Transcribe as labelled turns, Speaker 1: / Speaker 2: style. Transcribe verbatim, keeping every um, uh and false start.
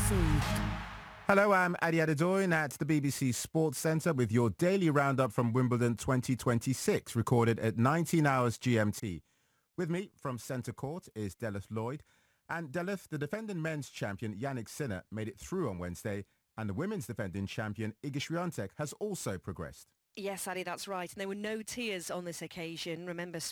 Speaker 1: C.
Speaker 2: Hello, I'm Adi Adedoyin at the B B C Sports Centre with your daily roundup from Wimbledon twenty twenty-six, recorded at nineteen hours G M T. With me from Centre Court is Delith Lloyd. And Delith, the defending men's champion Yannick Sinner made it through on Wednesday, and the women's defending champion Iga Swiatek has also progressed.
Speaker 3: Yes, Adi, that's right. And there were no tears on this occasion. Remember,